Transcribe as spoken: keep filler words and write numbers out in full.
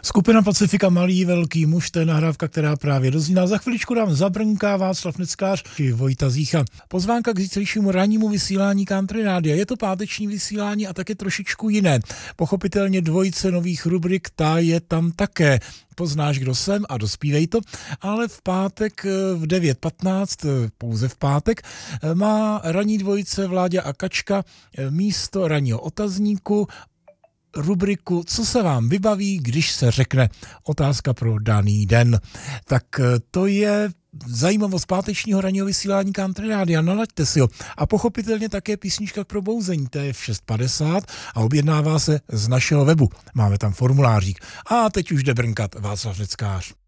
Skupina Pacifika Malý velký muž, to je nahrávka, která právě dozníná. Za chviličku nám zabrnká Václav Neckář či Vojta Zícha. Pozvánka k zítřejšímu rannímu vysílání Country Rádia. Je to páteční vysílání a také trošičku jiné. Pochopitelně dvojice nových rubrik, ta je tam také. Poznáš, kdo jsem a dospívej to, ale v pátek v devět patnáct, pouze v pátek, má ranní dvojice Vláďa a Kačka místo ranního otazníku rubriku Co se vám vybaví, když se řekne otázka pro daný den. Tak to je zajímavost pátečního ranního vysílání Country Rádia, nalaďte si ho. A pochopitelně také písnička k probouzení, to je v šest padesát a objednává se z našeho webu. Máme tam formulářík. A teď už jde brnkat Václav Neckář.